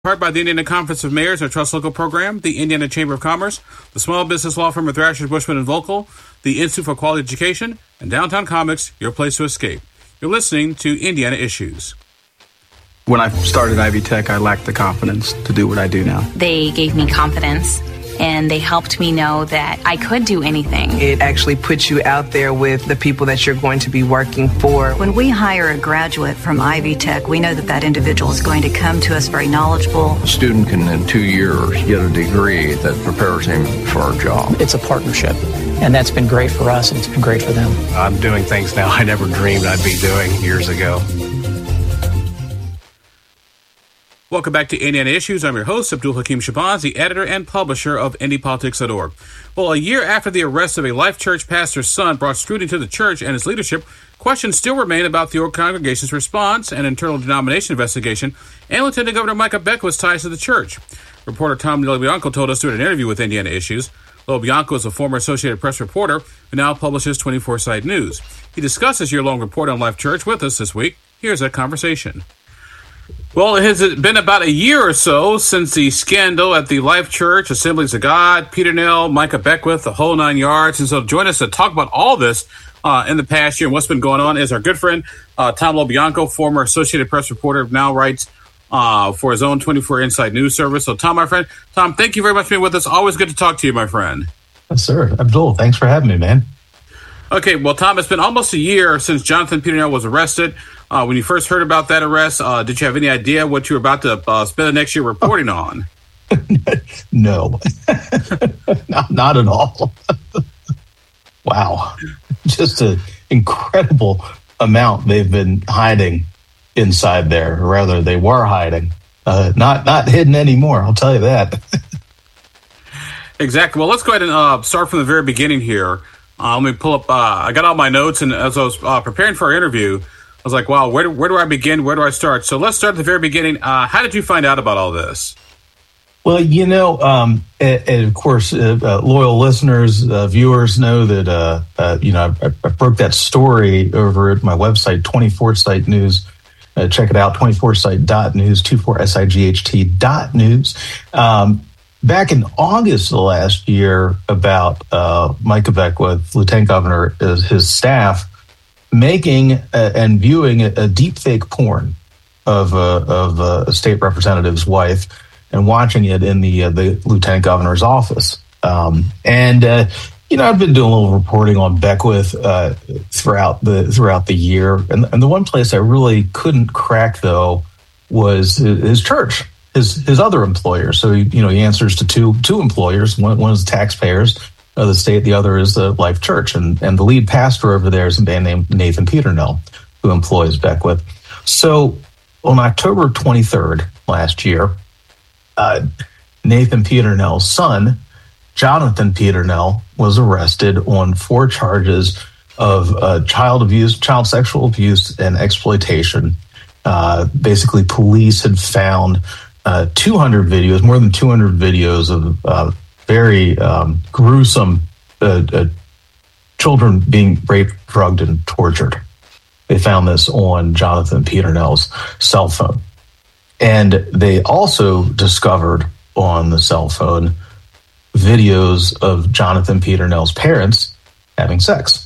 Part by the Indiana Conference of Mayors, our Trust Local program, the Indiana Chamber of Commerce, the small business law firm of Thrasher, Bushman and Volkel, the Institute for Quality Education, and Downtown Comics, your place to escape. You're listening to Indiana Issues. When I started Ivy Tech, I lacked the confidence to do what I do now. They gave me confidence, and they helped me know that I could do anything. It actually puts you out there with the people that you're going to be working for. When we hire a graduate from Ivy Tech, we know that that individual is going to come to us very knowledgeable. A student can, in 2 years, get a degree that prepares him for a job. It's a partnership, and that's been great for us, and it's been great for them. I'm doing things now I never dreamed I'd be doing years ago. Welcome back to Indiana Issues. I'm your host, Abdul Hakim Shabazz, the editor and publisher of IndyPolitics.org. Well, a year after the arrest of a Life Church pastor's son brought scrutiny to the church and its leadership, questions still remain about the old congregation's response and internal denomination investigation and Lieutenant Governor Micah Beckwith's ties to the church. Reporter Tom LoBianco told us during an interview with Indiana Issues. LoBianco is a former Associated Press reporter who now publishes 24 Site News. He discussed his year-long report on Life Church with us this week. Here's that conversation. Well, it has been about a year or so since the scandal at the Life Church, Assemblies of God, Peter Nell, Micah Beckwith, the whole nine yards. And so join us to talk about all this in the past year and what's been going on is our good friend, Tom LoBianco, former Associated Press reporter, now writes for his own 24 Inside News service. So, Tom, my friend, Tom, thank you very much for being with us. Always good to talk to you, my friend. Yes, sir. Abdul, thanks for having me, man. Okay, well, Tom, it's been almost a year since Jonathan Peter Nell was arrested. When you first heard about that arrest, did you have any idea what you were about to spend the next year reporting on? No, not at all. Wow. Just an incredible amount they've been hiding inside there. Or rather, they were hiding. Not hidden anymore, I'll tell you that. Exactly. Well, let's go ahead and start from the very beginning here. Let me pull up. I got all my notes, and as I was preparing for our interview, I was like, wow, where do I begin? Where do I start? So let's start at the very beginning. How did you find out about all this? Well, and of course, loyal listeners, viewers know that, I broke that story over at my website, 24 Site News. Check it out, 24site.news, 24sight.news. Back in August of last year, about Micah Beckwith, Lieutenant Governor, his staff, making and viewing a deep fake porn of a state representative's wife and watching it in the Lieutenant Governor's office. I've been doing a little reporting on Beckwith throughout the year, and the one place I really couldn't crack though was his church. His other employer. So he answers to two employers. One is the taxpayers of the state. The other is the Life Church, and the lead pastor over there is a man named Nathan Peter Nell, who employs Beckwith. So on October 23rd last year, Nathan Peter Nell's son, Jonathan Peter Nell, was arrested on 4 charges of child abuse, child sexual abuse, and exploitation. Basically, police had found 200 videos, more than 200 videos of very gruesome children being raped, drugged, and tortured. They found this on Jonathan Peter Nell's cell phone. And they also discovered on the cell phone videos of Jonathan Peter Nell's parents having sex.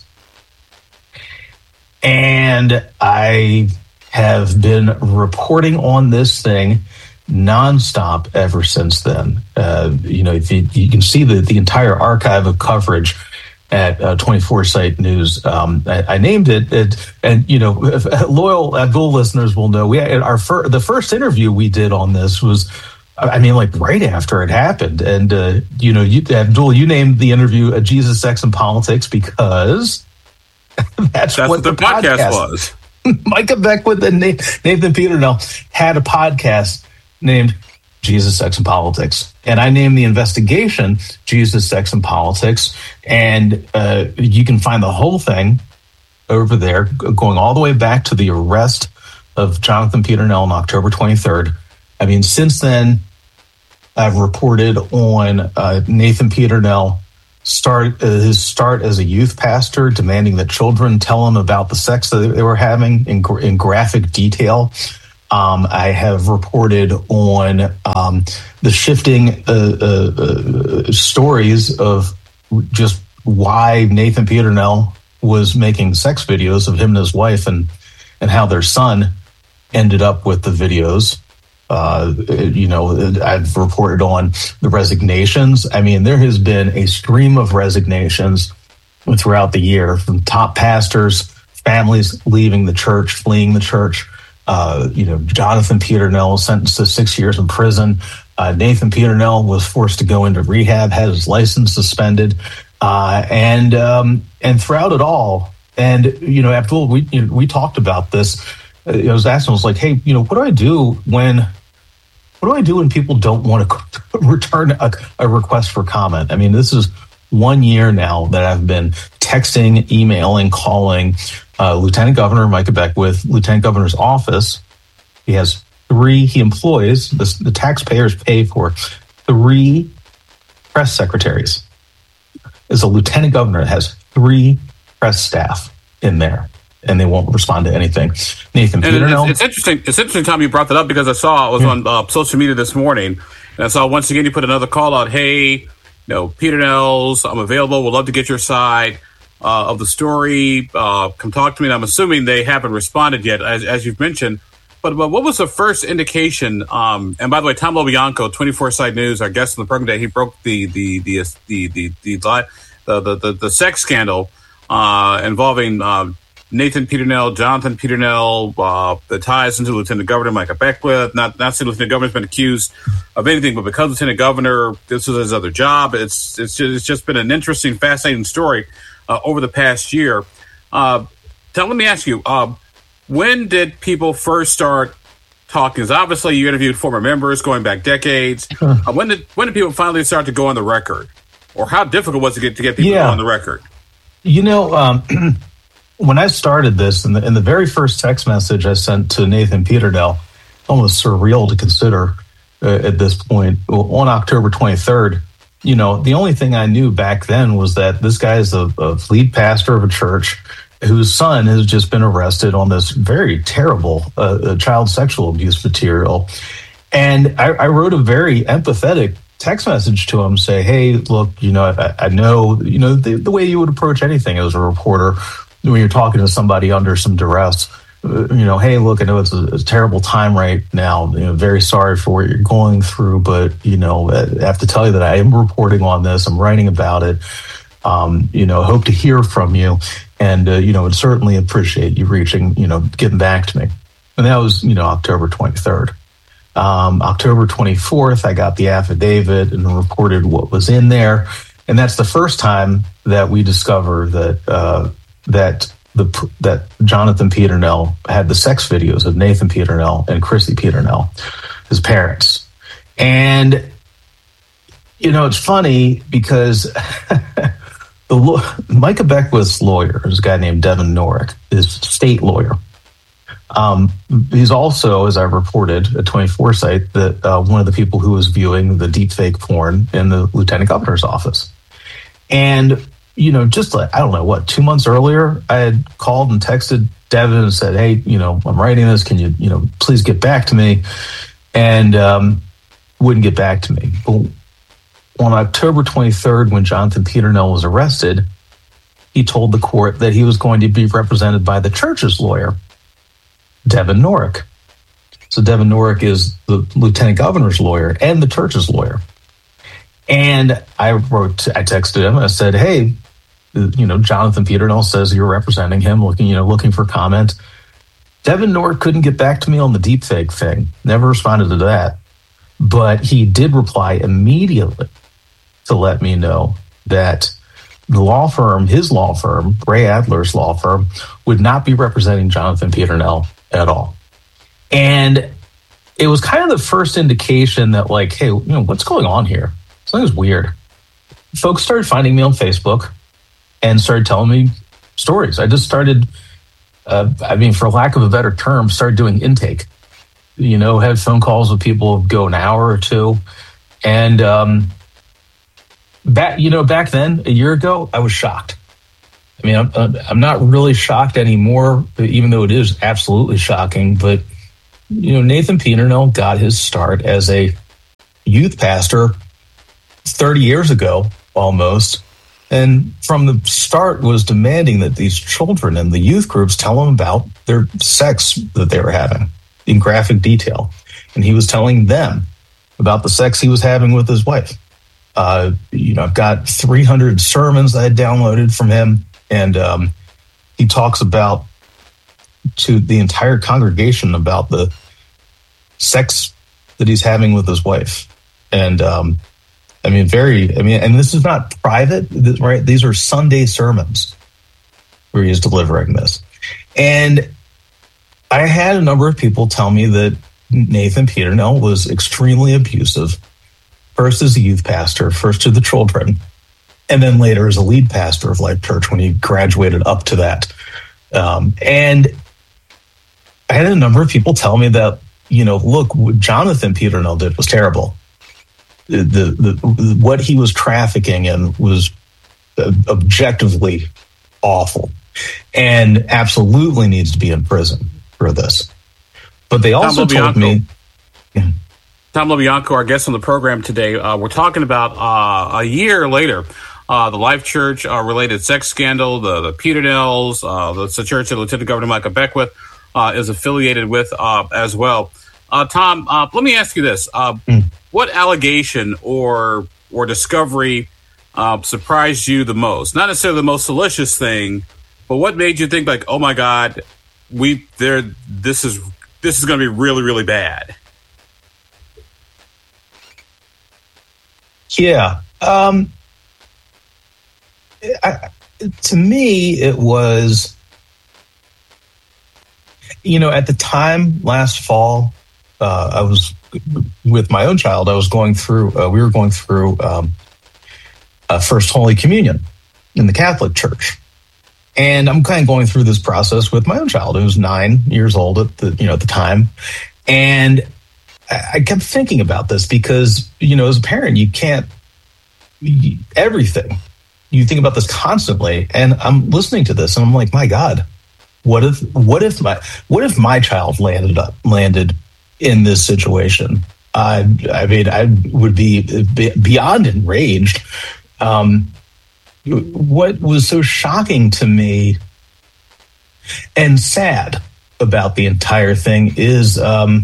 And I have been reporting on this thing nonstop ever since then. If you can see the entire archive of coverage at 24 Site News. I named it, and loyal Abdul listeners will know we had the first interview we did on this was, right after it happened. And Abdul, you named the interview "Jesus, Sex, and Politics" because that's what the podcast was. Micah Beckwith and Nathan Peter Nell had a podcast named Jesus, Sex, and Politics. And I named the investigation Jesus, Sex, and Politics. And you can find the whole thing over there, going all the way back to the arrest of Jonathan Peter Nell on October 23rd. Since then, I've reported on Nathan Peter Nell his start as a youth pastor, demanding that children tell him about the sex that they were having in graphic detail. I have reported on the shifting stories of just why Nathan Peternell was making sex videos of him and his wife, and how their son ended up with the videos. I've reported on the resignations. I mean, there has been a stream of resignations throughout the year from top pastors, families leaving the church, fleeing the church. Jonathan Peternell sentenced to 6 years in prison. Nathan Peternell was forced to go into rehab, had his license suspended, and throughout it all. And Abdul, we talked about this. I was asking, I was like, hey, what do I do when people don't want to return a request for comment? I mean, this is 1 year now that I've been texting, emailing, calling Lieutenant Governor Micah Beckwith, Lieutenant Governor's office. He employs, the taxpayers pay for 3 press secretaries. As a lieutenant governor that has 3 press staff in there, and they won't respond to anything. Nathan Peternell. It's interesting. It's interesting, Tom, you brought that up, because I was on social media this morning, and I saw once again you put another call out. Hey, Peternells, I'm available. Would love to get your side of the story. Come talk to me. And I'm assuming they haven't responded yet, as you've mentioned. But what was the first indication? And by the way, Tom LoBianco, 24-Site News, our guest on the program today, he broke the sex scandal involving Nathan Peternell, Jonathan Peternell, the ties into Lieutenant Governor Micah Beckwith. Not saying Lieutenant Governor's been accused of anything, but because Lieutenant Governor, this was his other job. It's just been an interesting, fascinating story over the past year. Tom, let me ask you, when did people first start talking? Because obviously you interviewed former members going back decades. When did people finally start to go on the record? Or how difficult was it to get people on the record? When I started this, in the very first text message I sent to Nathan Peternell, almost surreal to consider at this point, on October 23rd, the only thing I knew back then was that this guy is a lead pastor of a church whose son has just been arrested on this very terrible child sexual abuse material. And I wrote a very empathetic text message to him, say, hey, look, I know, the way you would approach anything as a reporter when you're talking to somebody under some duress, hey, look, I know it's a terrible time right now. Very sorry for what you're going through, but, I have to tell you that I am reporting on this. I'm writing about it. Hope to hear from you. And, would certainly appreciate you getting back to me. And that was, October 23rd. October 24th, I got the affidavit and reported what was in there. And that's the first time that we discovered that Jonathan Peternell had the sex videos of Nathan Peternell and Chrissy Peternell, his parents. And, it's funny because Micah Beckwith's lawyer is a guy named Devin Norrick, is a state lawyer. He's also, as I reported at 24-Site, that one of the people who was viewing the deepfake porn in the Lieutenant Governor's office. And, just 2 months earlier, I had called and texted Devin and said, hey, I'm writing this. Can you, please get back to me? And wouldn't get back to me. But on October 23rd, when Jonathan Peternell was arrested, he told the court that he was going to be represented by the church's lawyer, Devin Norrick. So Devin Norrick is the Lieutenant Governor's lawyer and the church's lawyer. And I texted him. I said, hey, Jonathan Peternell says you're representing him, looking for comment. Devin Norrick couldn't get back to me on the deepfake thing. Never responded to that. But he did reply immediately to let me know that his law firm, Ray Adler's law firm, would not be representing Jonathan Peternell at all. And it was kind of the first indication that, hey, what's going on here? Something's weird. Folks started finding me on Facebook and started telling me stories. I just started, for lack of a better term, started doing intake. Had phone calls with people, go an hour or two. And back then, a year ago, I was shocked. I'm not really shocked anymore, even though it is absolutely shocking. But Nathan Peternell got his start as a youth pastor 30 years ago, almost. And from the start was demanding that these children in the youth groups tell him about their sex that they were having in graphic detail. And he was telling them about the sex he was having with his wife. I've got 300 sermons I had downloaded from him. And he talks about to the entire congregation about the sex that he's having with his wife. And and this is not private, right? These are Sunday sermons where he is delivering this. And I had a number of people tell me that Nathan Peternell was extremely abusive, first as a youth pastor, first to the children, and then later as a lead pastor of Life Church when he graduated up to that. And I had a number of people tell me that, look, what Jonathan Peternell did was terrible. What he was trafficking in was objectively awful and absolutely needs to be in prison for this. But they also told me... Tom LoBianco, our guest on the program today, we're talking about a year later, the Life Church related sex scandal, the Peternells, the church that Lieutenant Governor Michael Beckwith is affiliated with as well. Tom, let me ask you this. What allegation or discovery surprised you the most? Not necessarily the most salacious thing, but what made you think like, oh my God, this is going to be really, really bad? Yeah. To me, it was, at the time last fall, I was with my own child. We were going through First Holy Communion in the Catholic Church. And I'm kind of going through this process with my own child, who was 9 years old at the time. And I kept thinking about this because, as a parent, you can't everything. You think about this constantly. And I'm listening to this and I'm like, my God, what if my child landed in this situation? I would be beyond enraged. What was so shocking to me and sad about the entire thing is,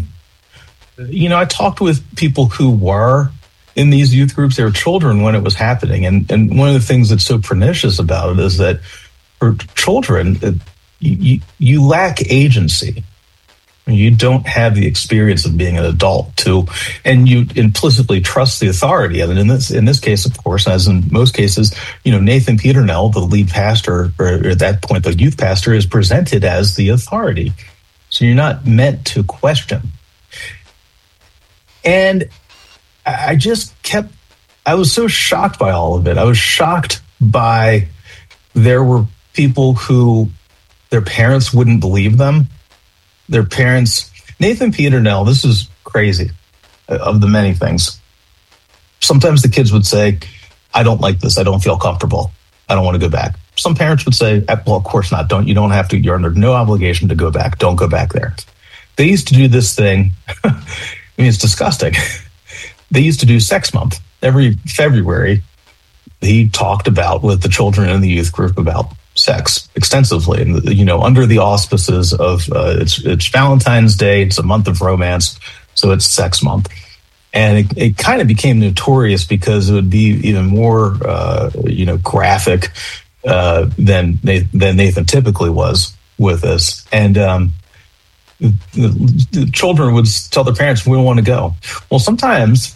I talked with people who were in these youth groups. They were children when it was happening. And one of the things that's so pernicious about it is that for children, you lack agency. You don't have the experience of being an adult and you implicitly trust the authority. And in this case, of course, as in most cases, Nathan Peternell, the lead pastor, or at that point, the youth pastor, is presented as the authority. So you're not meant to question. And I was so shocked by all of it. I was shocked by there were people who their parents wouldn't believe them. Their parents, Nathan Peternell, this is crazy of the many things. Sometimes the kids would say, I don't like this. I don't feel comfortable. I don't want to go back. Some parents would say, well, of course not. You don't have to. You're under no obligation to go back. Don't go back there. They used to do this thing. It's disgusting. They used to do Sex Month. Every February, he talked about with the children in the youth group about sex extensively, and under the auspices of it's Valentine's Day. It's a month of romance, so it's Sex Month, and it kind of became notorious because it would be even more graphic than Nathan typically was with this, and the children would tell their parents, "We don't want to go." Well, sometimes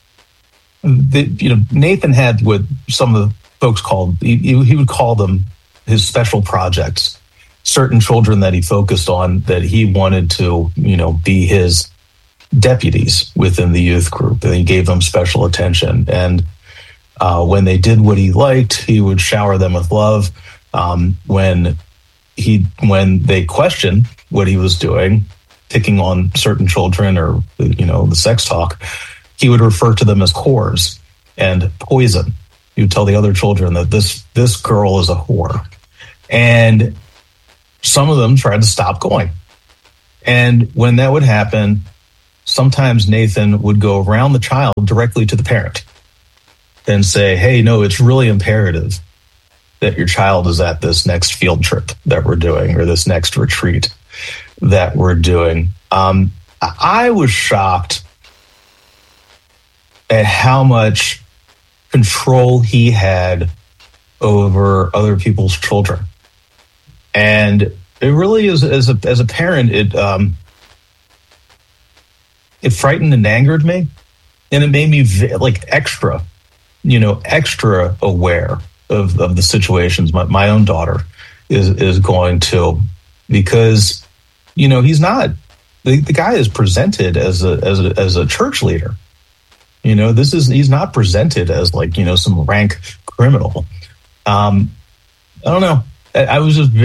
Nathan had what some of the folks called he would call them his special projects, certain children that he focused on that he wanted to, be his deputies within the youth group. And he gave them special attention. And when they did what he liked, he would shower them with love. When they questioned what he was doing, picking on certain children or, the sex talk, he would refer to them as whores and poison. He would tell the other children that this girl is a whore. And some of them tried to stop going. And when that would happen, sometimes Nathan would go around the child directly to the parent and say, hey, no, it's really imperative that your child is at this next field trip that we're doing or this next retreat that we're doing. I was shocked at how much control he had over other people's children. And it really is, as a parent, it frightened and angered me, and it made me extra aware of the situations my own daughter is going to, because he's not the guy is presented as a church leader. He's not presented as some rank criminal. I don't know. I was just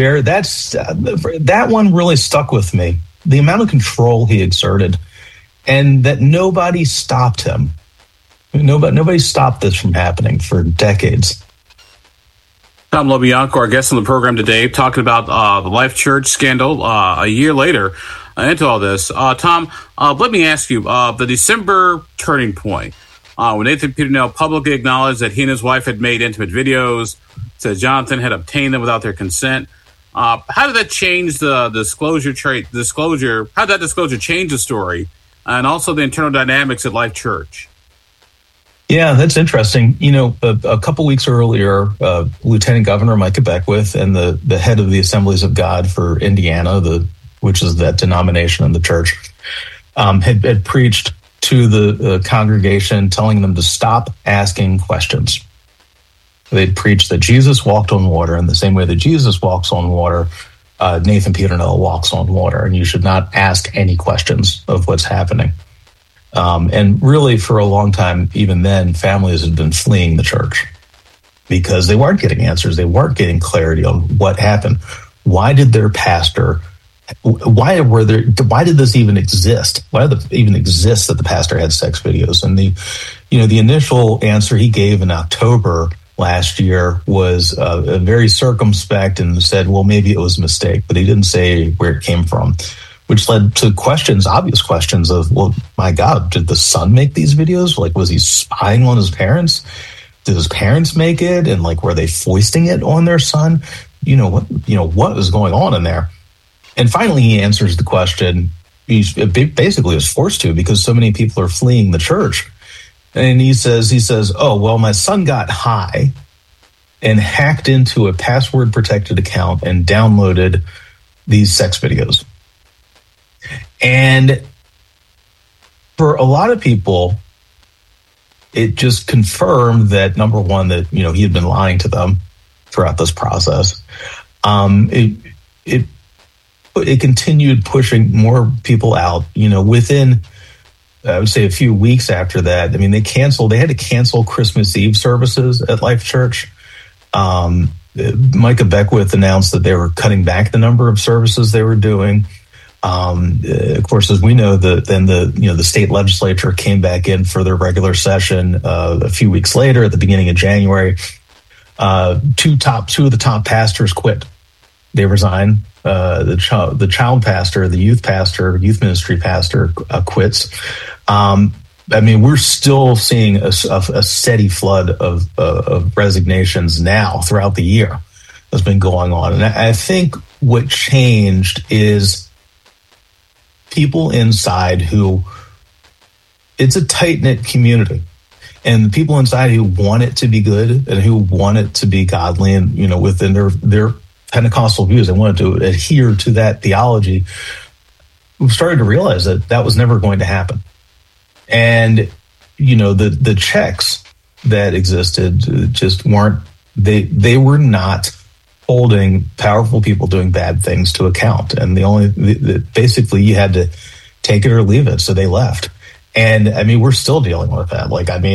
that one really stuck with me. The amount of control he exerted, and that nobody stopped him. Nobody stopped this from happening for decades. Tom LoBianco, our guest on the program today, talking about the Life Church scandal a year later into all this. Tom, let me ask you, the December turning point, when Nathan Peternell publicly acknowledged that he and his wife had made intimate videos, said Jonathan had obtained them without their consent. How did that change the disclosure? How did that disclosure change the story, and also the internal dynamics at Life Church? Yeah, that's interesting. A couple weeks earlier, Lieutenant Governor Micah Beckwith and the head of the Assemblies of God for Indiana, which is that denomination in the church, had preached to the congregation, telling them to stop asking questions. They'd preached that Jesus walked on water, in the same way that Jesus walks on water, Nathan Peternell walks on water, and you should not ask any questions of what's happening. And really, for a long time, even then, families had been fleeing the church because they weren't getting answers. They weren't getting clarity on what happened. Why did their pastor? Why did this even exist? Why did it even exist that the pastor had sex videos? And the initial answer he gave in October last year was very circumspect and said, well, maybe it was a mistake, but he didn't say where it came from, which led to obvious questions of, well, my God, did the son make these videos? Was he spying on his parents? Did his parents make it? And were they foisting it on their son? What was going on in there? And finally, he answers the question. He basically was forced to, because so many people are fleeing the church. And he says, oh, well, my son got high and hacked into a password protected account and downloaded these sex videos. And for a lot of people, it just confirmed that, number one, that he had been lying to them throughout this process. It continued pushing more people out. Within, I would say, a few weeks after that, they had to cancel Christmas Eve services at Life Church. Micah Beckwith announced that they were cutting back the number of services they were doing. Of course, as we know, the state legislature came back in for their regular session a few weeks later, at the beginning of January. Two of the top pastors quit. They resigned. The child pastor, the youth ministry pastor quits. We're still seeing a steady flood of resignations now throughout the year that's been going on. And I think what changed is people inside it's a tight-knit community, and the people inside who want it to be good and who want it to be godly and, within their Pentecostal views, they wanted to adhere to that theology. We've started to realize that was never going to happen. And, the checks that existed just weren't, they were not holding powerful people doing bad things to account. And basically you had to take it or leave it. So they left. And we're still dealing with that.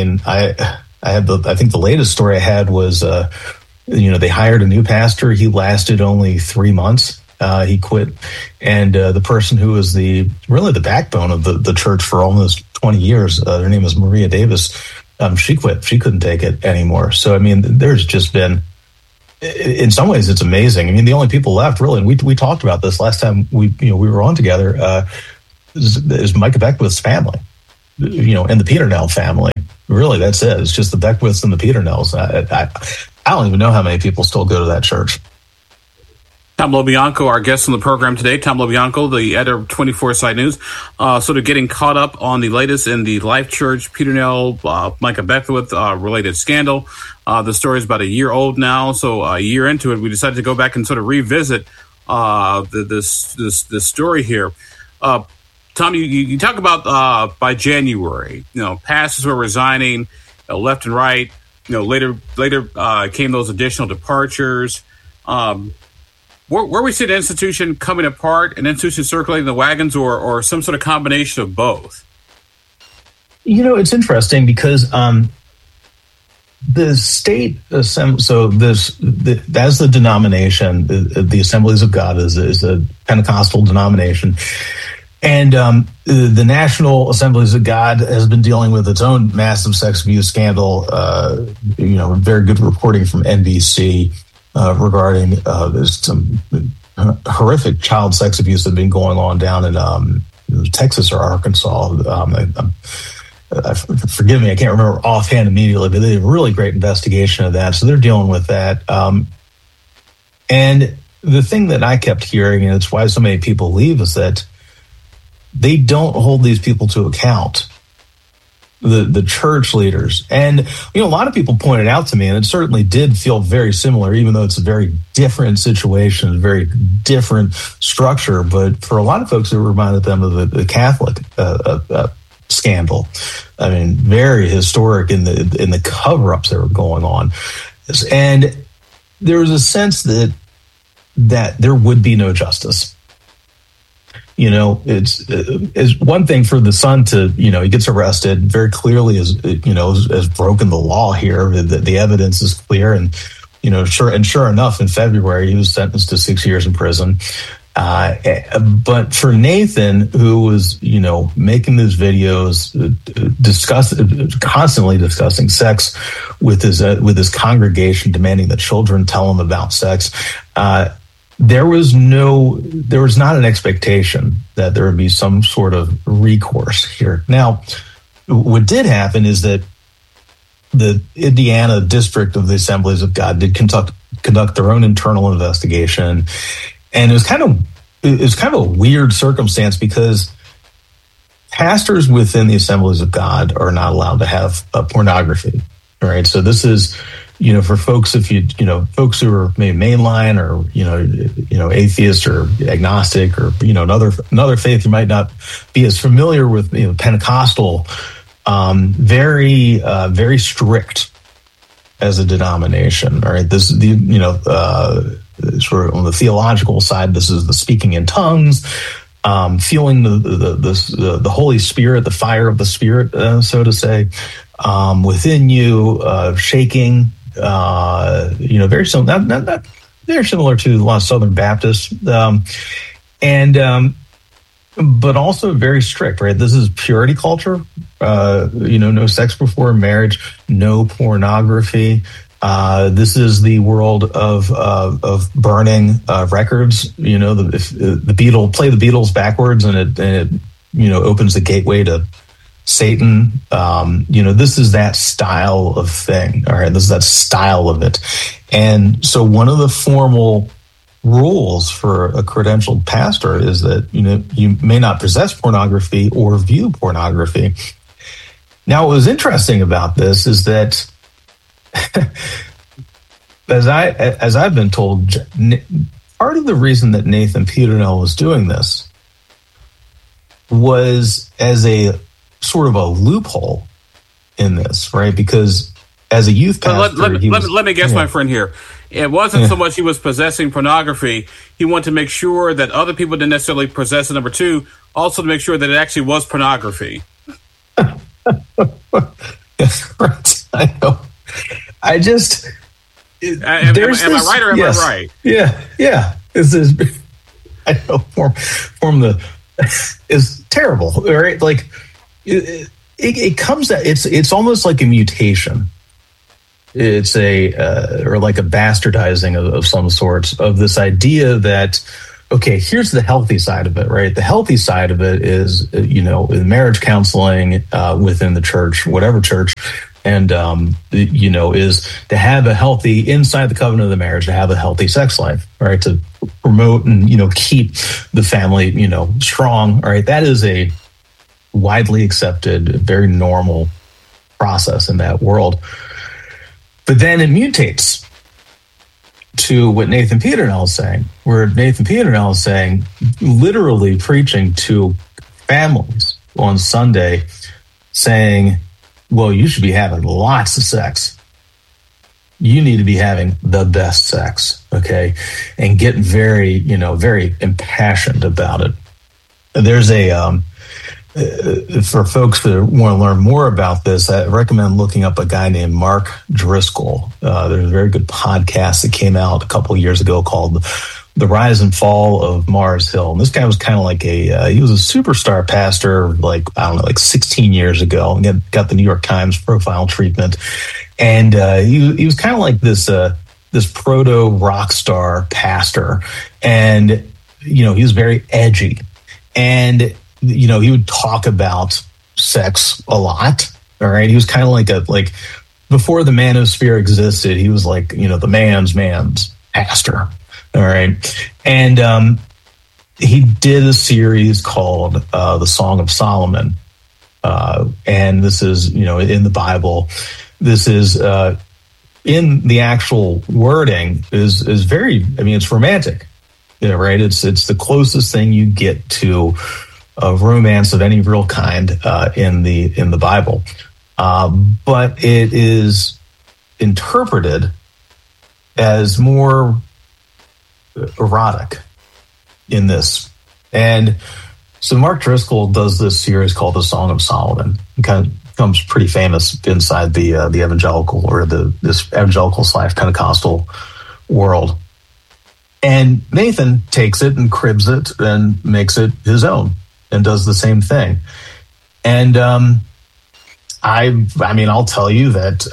I think the latest story I had was, they hired a new pastor. He lasted only 3 months. He quit. And the person who was the backbone of the church for almost 20 years, her name is Maria Davis. She quit. She couldn't take it anymore. So, there's just been in some ways, it's amazing. I mean, the only people left, really, and we talked about this last time we were on together, is Micah Beckwith's family, and the Peternell family. Really, that's it. It's just the Beckwiths and the Peternells. I don't even know how many people still go to that church. Tom LoBianco, our guest on the program today. Tom LoBianco, the editor of 24 Site News, sort of getting caught up on the latest in the Life Church Peternell Micah Beckwith related scandal. The story is about a year old now, so a year into it, we decided to go back and sort of revisit this story here. Tom, you talk about by January, pastors were resigning left and right. Later came those additional departures. Where we see the institution coming apart, an institution circulating the wagons, or some sort of combination of both? It's interesting because the state assembly, so that's the denomination. The Assemblies of God is a Pentecostal denomination. And the National Assemblies of God has been dealing with its own massive sex abuse scandal. Very good reporting from NBC regarding some horrific child sex abuse that had been going on down in Texas or Arkansas. Forgive me, I can't remember offhand immediately, but they did a really great investigation of that. So they're dealing with that. And the thing that I kept hearing, and it's why so many people leave, is that they don't hold these people to account, the church leaders. And, a lot of people pointed out to me, and it certainly did feel very similar, even though it's a very different situation, a very different structure. But for a lot of folks, it reminded them of the Catholic scandal. I mean, very historic in the cover-ups that were going on. And there was a sense that there would be no justice. It's one thing for the son to, he gets arrested, very clearly has broken the law here. The evidence is clear, and sure enough, in February he was sentenced to 6 years in prison. But for Nathan, who was making these videos, constantly discussing sex with his congregation, demanding that children tell him about sex, there was not an expectation that there would be some sort of recourse here. Now, what did happen is that the Indiana district of the Assemblies of God did conduct their own internal investigation, and it was kind of a weird circumstance because pastors within the Assemblies of God are not allowed to have pornography. All right, so this is. For folks, folks who are maybe mainline or, atheist or agnostic or, another faith you might not be as familiar with, Pentecostal, very, very strict as a denomination. All right. This is sort of on the theological side, this is the speaking in tongues, feeling the Holy Spirit, the fire of the Spirit, so to say, within you, shaking. Very similar, not very similar to a lot of Southern Baptists, but also very strict, right? This is purity culture. No sex before marriage, no pornography. This is the world of burning records. The Beatles backwards, and it opens the gateway to Satan. This is that style of thing. All right, this is that style of it. And so one of the formal rules for a credentialed pastor is that you may not possess pornography or view pornography. Now, what was interesting about this is that as I've been told, part of the reason that Nathan Peternell was doing this was as a sort of a loophole in this, right? Because as a youth pastor, let me guess, my friend here. It wasn't so much he was possessing pornography. He wanted to make sure that other people didn't necessarily possess it. Number two, also to make sure that it actually was pornography. Right. I know. I just... am I right or am I right? Yeah. This is... I know. Form is terrible, right? Like... It comes that it's almost like a mutation. it's or like a bastardizing of some sorts of this idea that, okay, here's the healthy side of it, right? The healthy side of it is, marriage counseling within the church, whatever church, and, is to have a healthy, inside the covenant of the marriage, to have a healthy sex life, right? To promote and, keep the family, strong, right? That is a widely accepted, very normal process in that world. But then it mutates to what Nathan Peternell is saying, where Nathan Peternell is saying, literally preaching to families on Sunday, saying, well, you should be having lots of sex. You need to be having the best sex, okay? And get very, very impassioned about it. There's for folks that want to learn more about this, I recommend looking up a guy named Mark Driscoll. There's a very good podcast that came out a couple of years ago called The Rise and Fall of Mars Hill. And this guy was kind of like he was a superstar pastor, like 16 years ago, and got the New York Times profile treatment. And he was kind of like this proto rock star pastor. And, he was very edgy. And he would talk about sex a lot. All right. He was kind of like before the manosphere existed, he was like, the man's pastor. All right. And he did a series called The Song of Solomon. And this is, in the Bible. This is in the actual wording is very, it's romantic. Right. It's the closest thing you get to of romance of any real kind in the Bible, but it is interpreted as more erotic in this. And so Mark Driscoll does this series called The Song of Solomon. It kind of becomes pretty famous inside the evangelical or this evangelical/Pentecostal world. And Nathan takes it and cribs it and makes it his own. And does the same thing. And I'll tell you that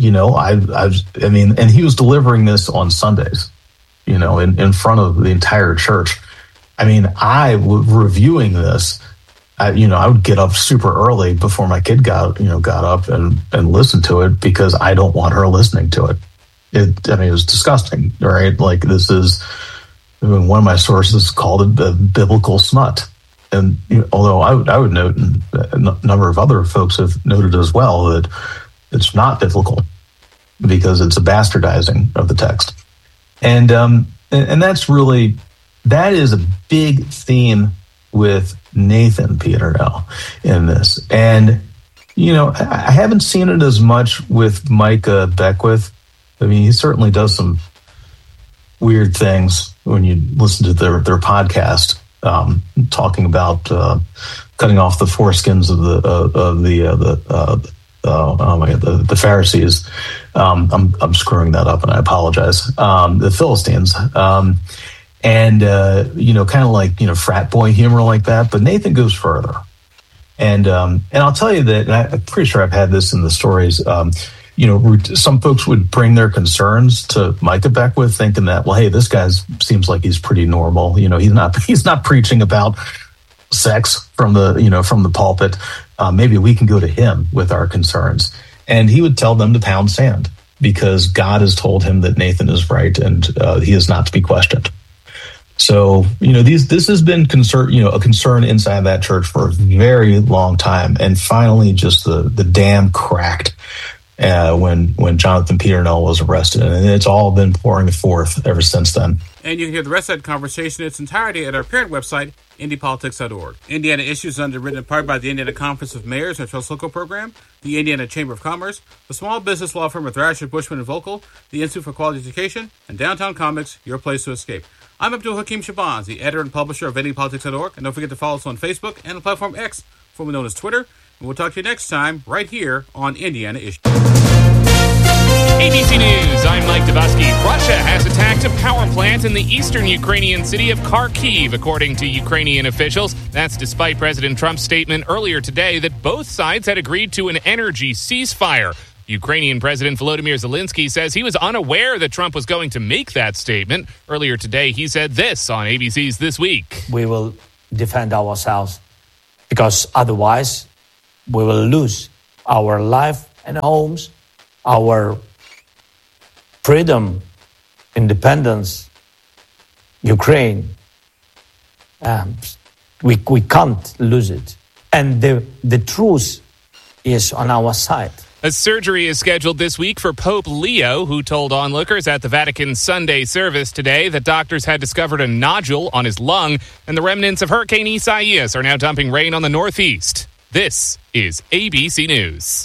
and he was delivering this on Sundays, in front of the entire church. Reviewing this, I would get up super early before my kid got up and listened to it, because I don't want her listening to it. It was disgusting, right? Like, this is one of my sources called it the biblical smut. And although I would note, and a number of other folks have noted as well, that it's not biblical because it's a bastardizing of the text. And that is a big theme with Nathan Peternell in this. And, I haven't seen it as much with Micah Beckwith. He certainly does some weird things when you listen to their podcast. Talking about cutting off the foreskins of the Pharisees. I'm screwing that up, and I apologize. The Philistines, and kind of like frat boy humor like that. But Nathan goes further, and I'll tell you that, and I'm pretty sure I've had this in the stories. Some folks would bring their concerns to Micah Beckwith, thinking that, well, hey, this guy seems like he's pretty normal. He's not preaching about sex from the pulpit. Maybe we can go to him with our concerns. And he would tell them to pound sand, because God has told him that Nathan is right, and he is not to be questioned. So, this has been a concern inside that church for a very long time, and finally, just the dam cracked. When Jonathan Peternell was arrested, and it's all been pouring forth ever since then. And you can hear the rest of that conversation in its entirety at our parent website, IndyPolitics.org. Indiana Issues is underwritten in part by the Indiana Conference of Mayors and Trust Local Program, the Indiana Chamber of Commerce, the small business law firm of Thrasher, Bushman & Volkel, the Institute for Quality Education, and Downtown Comics, your place to escape. I'm Abdul Hakim Shabazz, the editor and publisher of IndyPolitics.org, and don't forget to follow us on Facebook and the platform X, formerly known as Twitter. And we'll talk to you next time, right here on Indiana Issues. ABC News, I'm Mike Dubusky. Russia has attacked a power plant in the eastern Ukrainian city of Kharkiv, according to Ukrainian officials. That's despite President Trump's statement earlier today that both sides had agreed to an energy ceasefire. Ukrainian President Volodymyr Zelensky says he was unaware that Trump was going to make that statement. Earlier today, he said this on ABC's This Week. We will defend ourselves because otherwise we will lose our life and homes, our freedom, independence, Ukraine. We can't lose it. And the truth is on our side. A surgery is scheduled this week for Pope Leo, who told onlookers at the Vatican Sunday service today that doctors had discovered a nodule on his lung, and the remnants of Hurricane Isaias are now dumping rain on the northeast. This is ABC News.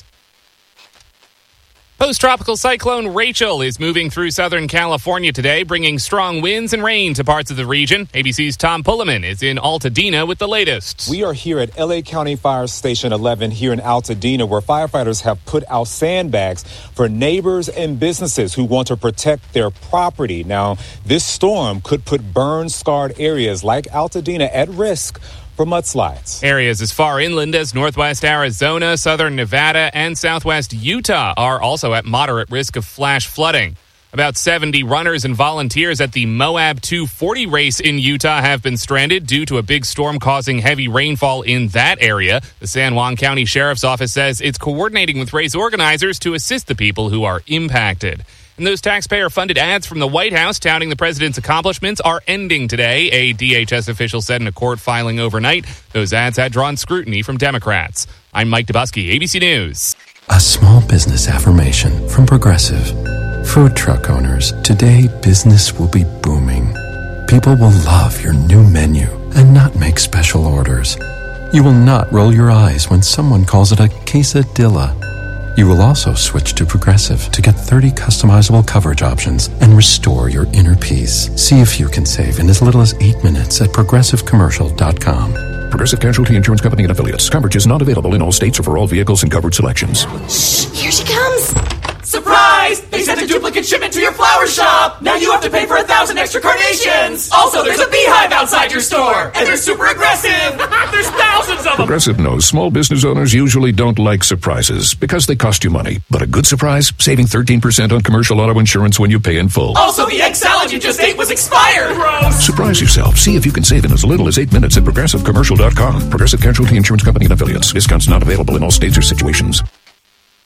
Post-tropical cyclone Rachel is moving through Southern California today, bringing strong winds and rain to parts of the region. ABC's Tom Pulliman is in Altadena with the latest. We are here at LA County Fire Station 11 here in Altadena, where firefighters have put out sandbags for neighbors and businesses who want to protect their property. Now, this storm could put burn-scarred areas like Altadena at risk for mudslides. Areas as far inland as northwest Arizona, southern Nevada, and southwest Utah are also at moderate risk of flash flooding. About 70 runners and volunteers at the Moab 240 race in Utah have been stranded due to a big storm causing heavy rainfall in that area. The San Juan County Sheriff's Office says it's coordinating with race organizers to assist the people who are impacted. And those taxpayer-funded ads from the White House touting the president's accomplishments are ending today, a DHS official said in a court filing overnight. Those ads had drawn scrutiny from Democrats. I'm Mike Dubusky, ABC News. A small business affirmation from Progressive. Food truck owners, today business will be booming. People will love your new menu and not make special orders. You will not roll your eyes when someone calls it a quesadilla. You will also switch to Progressive to get 30 customizable coverage options and restore your inner peace. See if you can save in as little as 8 minutes at ProgressiveCommercial.com. Progressive Casualty Insurance Company and Affiliates. Coverage is not available in all states or for all vehicles and coverage selections. Shh! Here she comes! Surprise! They sent a duplicate shipment to your flower shop! Now you have to pay for 1,000 extra carnations! Also, there's a beehive outside your store! And they're super aggressive! There's thousands of them! Progressive knows small business owners usually don't like surprises because they cost you money. But a good surprise? Saving 13% on commercial auto insurance when you pay in full. Also, the egg salad you just ate was expired! Gross! Surprise yourself. See if you can save in as little as 8 minutes at ProgressiveCommercial.com. Progressive Casualty Insurance Company and Affiliates. Discounts not available in all states or situations.